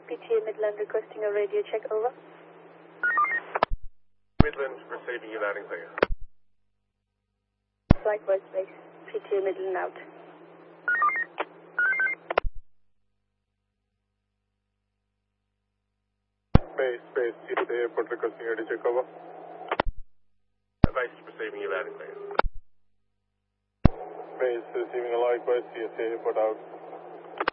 PTA Midland requesting a radio check, over. Midland receiving you loud and clear. Likewise, base. PTA Midland out. Base, CTA Airport requesting radio check, over. Base receiving you loud and clear. Base receiving a likewise, CTA Airport out.